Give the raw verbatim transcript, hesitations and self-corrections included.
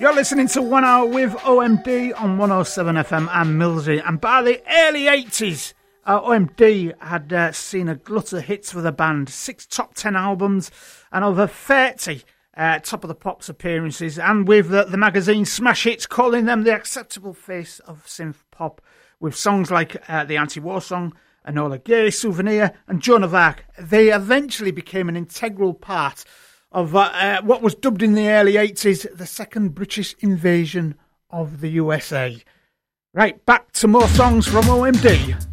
You're listening to One Hour with O M D on one oh seven F M and Millsy. And by the early eighties, uh, O M D had uh, seen a glut of hits for the band. Six top ten albums and over thirty uh, Top of the Pops appearances. And with the, the magazine Smash Hits calling them the acceptable face of synth pop. With songs like uh, the Anti-War Song, Enola Gay, Souvenir and Joan of Arc. They eventually became an integral part of uh, uh, what was dubbed in the early eighties the second British invasion of the U S A. Right, back to more songs from O M D.